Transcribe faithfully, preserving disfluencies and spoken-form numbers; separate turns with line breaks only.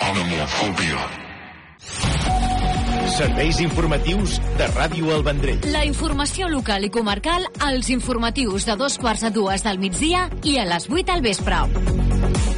Animalphobia.
Serveis informatius de Ràdio El Vendrell.
La informació local i comarcal als informatius de dos quarts a dues del migdia i a les vuit al vespre.